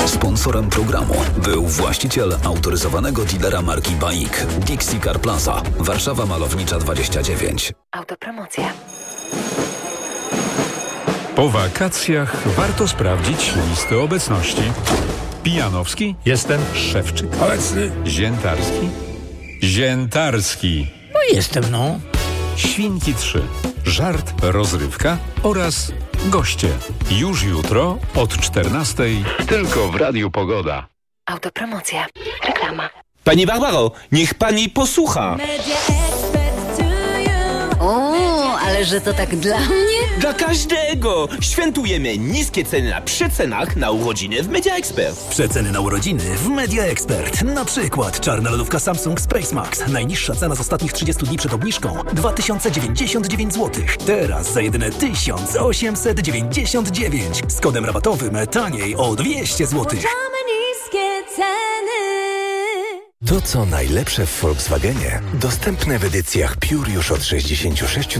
Sponsorem programu był właściciel autoryzowanego dilera marki BAIK Dixie Car Plaza, Warszawa Malownicza 29. Autopromocja. Po wakacjach warto sprawdzić listy obecności. Pijanowski? Jestem. Szewczyk? Obecny. Ziętarski? Ziętarski. No jestem, no. Świnki 3. Żart, rozrywka oraz goście. Już jutro od 14:00 tylko w Radiu Pogoda. Autopromocja. Reklama. Pani Barbaro, niech pani posłucha. O, ale że to tak dla mnie? Dla każdego! Świętujemy niskie ceny na przecenach na urodziny w Media Expert. Przeceny na urodziny w Media Expert. Na przykład czarna lodówka Samsung Space Max. Najniższa cena z ostatnich 30 dni przed obniżką 2099 zł. Teraz za jedyne 1899. Z kodem rabatowym taniej o 200 zł. Niskie ceny. To, co najlepsze w Volkswagenie, dostępne w edycjach Pure już od 66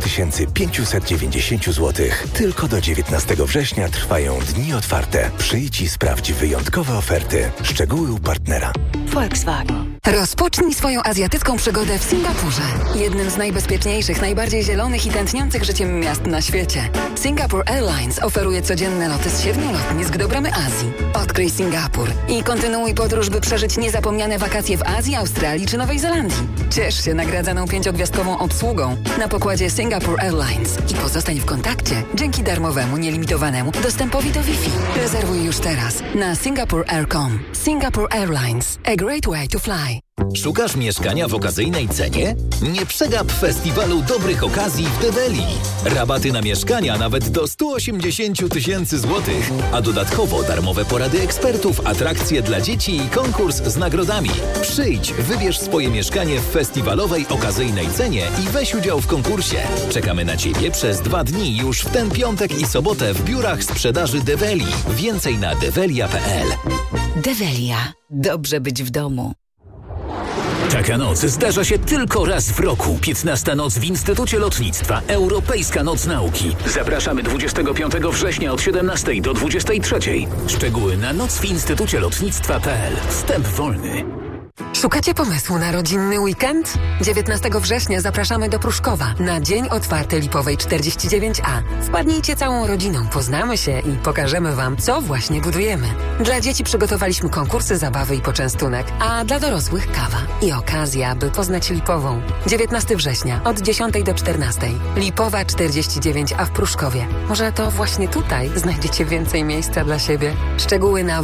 590 zł. Tylko do 19 września trwają dni otwarte. Przyjdź i sprawdź wyjątkowe oferty. Szczegóły u partnera. Volkswagen. Rozpocznij swoją azjatycką przygodę w Singapurze. Jednym z najbezpieczniejszych, najbardziej zielonych i tętniących życiem miast na świecie. Singapore Airlines oferuje codzienne loty z 7 lotnisk do bramy Azji. Odkryj Singapur i kontynuuj podróż, by przeżyć niezapomniane wakacje w Azji, Australii czy Nowej Zelandii. Ciesz się nagradzaną 5-gwiazdkową obsługą na pokładzie Singapore Airlines i pozostań w kontakcie dzięki darmowemu, nielimitowanemu dostępowi do Wi-Fi. Rezerwuj już teraz na singaporeair.com. Singapore Airlines. A great way to fly. Szukasz mieszkania w okazyjnej cenie? Nie przegap festiwalu dobrych okazji w Develi. Rabaty na mieszkania nawet do 180 000 złotych, a dodatkowo darmowe porady ekspertów, atrakcje dla dzieci i konkurs z nagrodami. Przyjdź, wybierz swoje mieszkanie w festiwalowej okazyjnej cenie i weź udział w konkursie. Czekamy na Ciebie przez 2 dni już w ten piątek i sobotę w biurach sprzedaży Develi. Więcej na develia.pl. Develia. Dobrze być w domu. Taka noc zdarza się tylko raz w roku. 15. noc w Instytucie Lotnictwa. Europejska Noc Nauki. Zapraszamy 25 września od 17 do 23. Szczegóły na nocwinstytucielotnictwa.pl. Wstęp wolny. Szukacie pomysłu na rodzinny weekend? 19 września zapraszamy do Pruszkowa na Dzień Otwarty Lipowej 49A. Wpadnijcie całą rodziną, poznamy się i pokażemy Wam, co właśnie budujemy. Dla dzieci przygotowaliśmy konkursy, zabawy i poczęstunek, a dla dorosłych kawa i okazja, by poznać Lipową. 19 września od 10 do 14. Lipowa 49A w Pruszkowie. Może to właśnie tutaj znajdziecie więcej miejsca dla siebie. Szczegóły na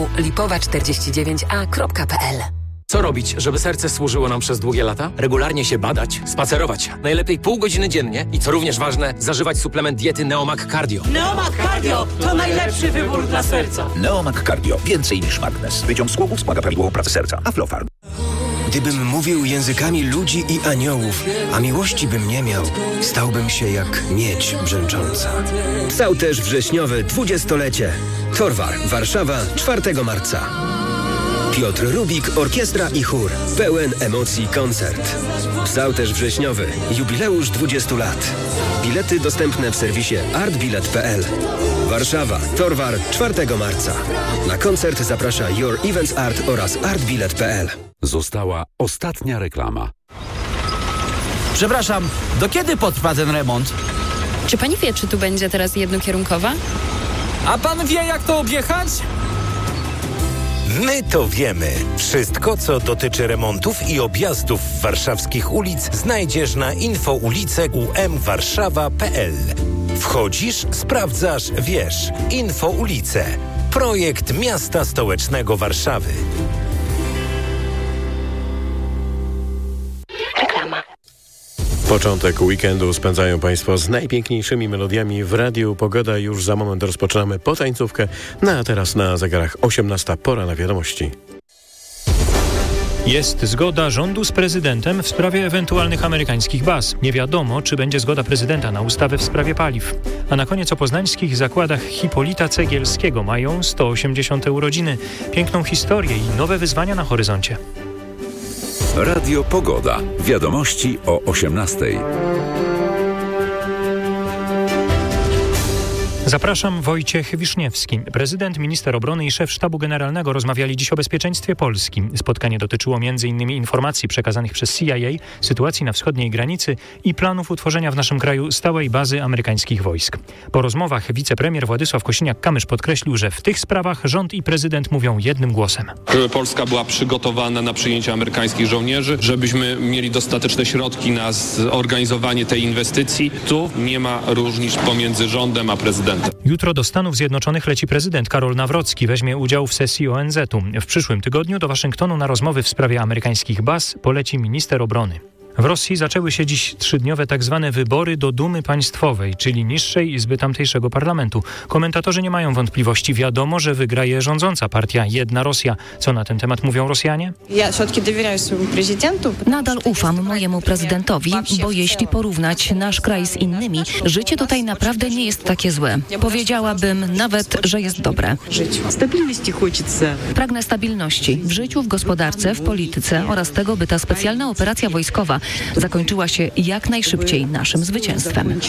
www.lipowa49a.pl. Co robić, żeby serce służyło nam przez długie lata? Regularnie się badać, spacerować. Najlepiej pół godziny dziennie i co również ważne, zażywać suplement diety Neomag Cardio. Neomag Cardio to najlepszy wybór dla serca. Neomag Cardio. Więcej niż magnez. Wyciąg z głową wspomaga prawidłową pracę serca. Aflofarm. Gdybym mówił językami ludzi i aniołów, a miłości bym nie miał, stałbym się jak miedź brzęcząca. Psałterz wrześniowy 20-lecie. Torwar, Warszawa, 4 marca. Piotr Rubik, orkiestra i chór. Pełen emocji koncert. Psałterz wrześniowy. Jubileusz 20 lat. Bilety dostępne w serwisie artbilet.pl. Warszawa, Torwar, 4 marca. Na koncert zaprasza Your Events Art oraz artbilet.pl. Została ostatnia reklama. Przepraszam, do kiedy potrwa ten remont? Czy pani wie, czy tu będzie teraz jednokierunkowa? A pan wie, jak to objechać? My to wiemy. Wszystko, co dotyczy remontów i objazdów warszawskich ulic, znajdziesz na infoulice.umwarszawa.pl. Wchodzisz, sprawdzasz, wiesz. Infoulice. Projekt Miasta Stołecznego Warszawy. Reklama. Początek weekendu spędzają Państwo z najpiękniejszymi melodiami w Radiu Pogoda. Już za moment rozpoczynamy potańcówkę. No a teraz na zegarach 18:00 pora na wiadomości. Jest zgoda rządu z prezydentem w sprawie ewentualnych amerykańskich baz. Nie wiadomo, czy będzie zgoda prezydenta na ustawę w sprawie paliw. A na koniec o poznańskich zakładach Hipolita Cegielskiego mają 180 urodziny. Piękną historię i nowe wyzwania na horyzoncie. Radio Pogoda. Wiadomości o 18:00. Zapraszam, Wojciech Wiszniewski. Prezydent, minister obrony i szef sztabu generalnego rozmawiali dziś o bezpieczeństwie Polski. Spotkanie dotyczyło m.in. informacji przekazanych przez CIA, sytuacji na wschodniej granicy i planów utworzenia w naszym kraju stałej bazy amerykańskich wojsk. Po rozmowach wicepremier Władysław Kosiniak-Kamysz podkreślił, że w tych sprawach rząd i prezydent mówią jednym głosem. Żeby Polska była przygotowana na przyjęcie amerykańskich żołnierzy, żebyśmy mieli dostateczne środki na zorganizowanie tej inwestycji. Tu nie ma różnic pomiędzy rządem a prezydentem. Jutro do Stanów Zjednoczonych leci prezydent Karol Nawrocki. Weźmie udział w sesji ONZ-u. W przyszłym tygodniu do Waszyngtonu na rozmowy w sprawie amerykańskich baz poleci minister obrony. W Rosji zaczęły się dziś 3-dniowe tzw. wybory do Dumy Państwowej, czyli niższej izby tamtejszego parlamentu. Komentatorzy nie mają wątpliwości. Wiadomo, że wygra je rządząca partia Jedna Rosja. Co na ten temat mówią Rosjanie? Nadal ufam mojemu prezydentowi, bo jeśli porównać nasz kraj z innymi, życie tutaj naprawdę nie jest takie złe. Powiedziałabym nawet, że jest dobre. Pragnę stabilności w życiu, w gospodarce, w polityce oraz tego, by ta specjalna operacja wojskowa zakończyła się jak najszybciej naszym zwycięstwem.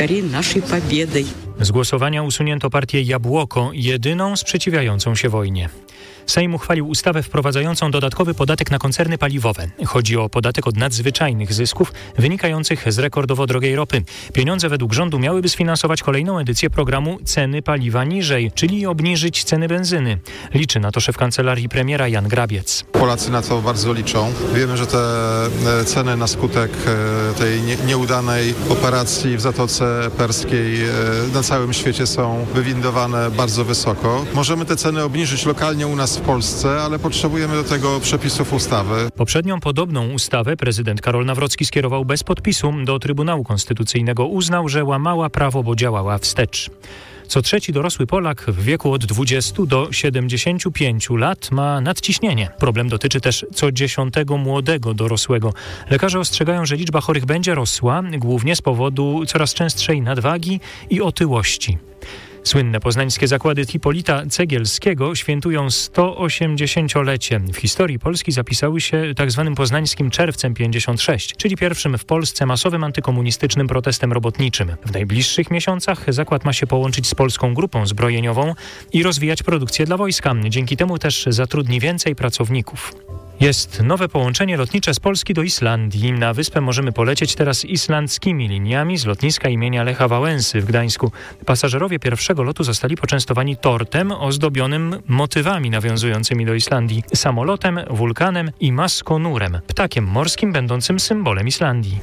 Z głosowania usunięto partię Jabłoko, jedyną sprzeciwiającą się wojnie. Sejm uchwalił ustawę wprowadzającą dodatkowy podatek na koncerny paliwowe. Chodzi o podatek od nadzwyczajnych zysków wynikających z rekordowo drogiej ropy. Pieniądze według rządu miałyby sfinansować kolejną edycję programu Ceny paliwa niżej, czyli obniżyć ceny benzyny. Liczy na to szef kancelarii premiera Jan Grabiec. Polacy na to bardzo liczą. Wiemy, że te ceny na skutek tej nieudanej operacji w Zatoce Perskiej na całym świecie są wywindowane bardzo wysoko. Możemy te ceny obniżyć lokalnie u nas w Polsce, ale potrzebujemy do tego przepisów ustawy. Poprzednią podobną ustawę prezydent Karol Nawrocki skierował bez podpisu do Trybunału Konstytucyjnego. Uznał, że łamała prawo, bo działała wstecz. Co trzeci dorosły Polak w wieku od 20 do 75 lat ma nadciśnienie. Problem dotyczy też co 10 młodego dorosłego. Lekarze ostrzegają, że liczba chorych będzie rosła, głównie z powodu coraz częstszej nadwagi i otyłości. Słynne poznańskie zakłady Hipolita Cegielskiego świętują 180-lecie. W historii Polski zapisały się tzw. poznańskim czerwcem 56, czyli pierwszym w Polsce masowym antykomunistycznym protestem robotniczym. W najbliższych miesiącach zakład ma się połączyć z polską grupą zbrojeniową i rozwijać produkcję dla wojska. Dzięki temu też zatrudni więcej pracowników. Jest nowe połączenie lotnicze z Polski do Islandii. Na wyspę możemy polecieć teraz islandzkimi liniami z lotniska imienia Lecha Wałęsy w Gdańsku. Pasażerowie pierwszego lotu zostali poczęstowani tortem ozdobionym motywami nawiązującymi do Islandii, samolotem, wulkanem i maskonurem, ptakiem morskim będącym symbolem Islandii.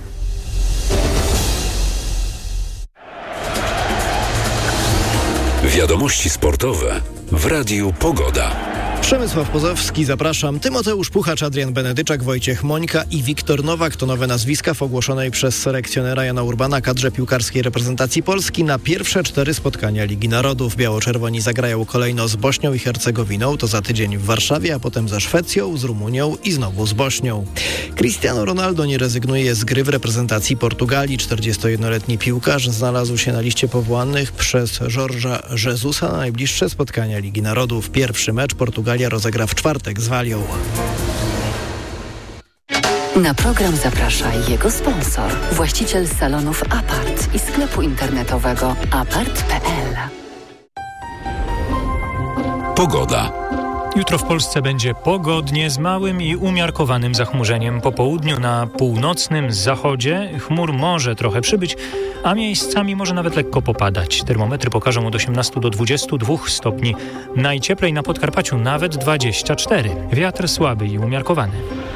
Wiadomości sportowe w Radiu Pogoda. Przemysław Pozowski, zapraszam. Tymoteusz Puchacz, Adrian Benedyczak, Wojciech Mońka i Wiktor Nowak to nowe nazwiska w ogłoszonej przez selekcjonera Jana Urbana kadrze piłkarskiej reprezentacji Polski na pierwsze 4 spotkania Ligi Narodów. Biało-czerwoni zagrają kolejno z Bośnią i Hercegowiną, to za tydzień w Warszawie, a potem ze Szwecją, z Rumunią i znowu z Bośnią. Cristiano Ronaldo nie rezygnuje z gry w reprezentacji Portugalii. 41-letni piłkarz znalazł się na liście powołanych przez Jorge'a Jesusa na najbliższe spotkania Ligi Narodów. Pierwszy mecz Portugalia rozegra w czwartek z Walią. Na program zaprasza jego sponsor, właściciel salonów Apart i sklepu internetowego apart.pl. Pogoda. Jutro w Polsce będzie pogodnie z małym i umiarkowanym zachmurzeniem. Po południu na północnym zachodzie chmur może trochę przybyć, a miejscami może nawet lekko popadać. Termometry pokażą od 18 do 22 stopni. Najcieplej na Podkarpaciu nawet 24. Wiatr słaby i umiarkowany.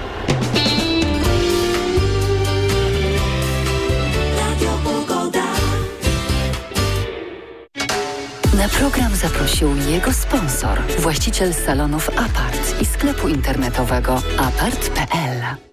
Na program zaprosił jego sponsor, właściciel salonów Apart i sklepu internetowego apart.pl.